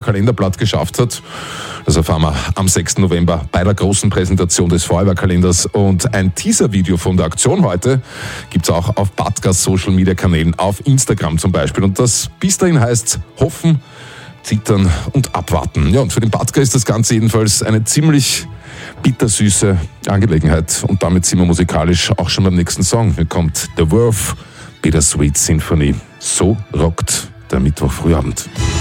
Kalenderblatt geschafft hat. Das erfahren wir am 6. November bei der großen Präsentation des Feuerwehrkalenders. Und ein Teaser-Video von der Aktion heute gibt's auch auf Badgas Social Media Kanälen, auf Instagram zum Beispiel. Und das bis dahin heißt hoffen, zittern und abwarten. Ja, und für den Badger ist das Ganze jedenfalls eine ziemlich bittersüße Angelegenheit. Und damit sind wir musikalisch auch schon beim nächsten Song. Hier kommt The Verve, Bittersweet Symphony. So rockt der Mittwoch Frühabend.